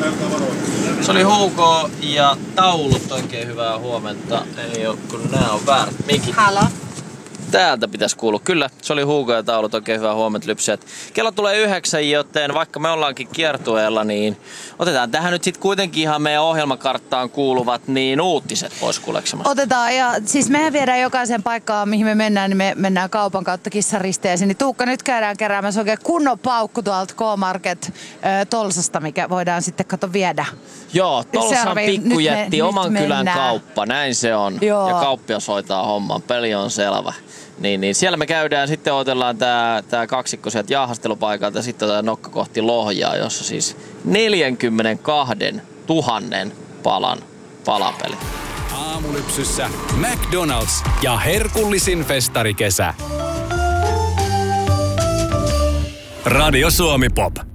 Se oli Hugo ja taulut, oikein hyvää huomenta. Ei oo, kun nää on väärät mikit. Halo. Täältä pitäisi kuulua. Kyllä, se oli Hugo ja taulut, oikein hyvää huomenta lypsyjät. Kello tulee 9, joten vaikka me ollaankin kiertueella, niin otetaan tähän nyt sit kuitenkin ihan meidän ohjelmakarttaan kuuluvat niin uutiset pois kuuleksimaan. Otetaan, ja siis mehän viedään jokaisen paikkaan, mihin me mennään, niin me mennään kaupan kautta kissaristeeseen. Niin Tuukka, nyt käydään keräämässä oikein kunnon paukku tuolta K-Market Tolsasta, mikä voidaan sitten viedä. Joo, Tolsa on pikkujätti, oman kylän mennään. Kauppa, näin se on. Joo. Ja kauppias hoitaa homman, peli on selvä. Niin siellä me käydään, sitten otellaan tää kaksikko sieltä jaahastelupaikalta ja sitten otetaan nokka kohti Lohjaa, jossa siis 42 000 palan palapeli. Aamulypsyssä McDonald's ja herkullisin festarikesä. Radio Suomi Pop.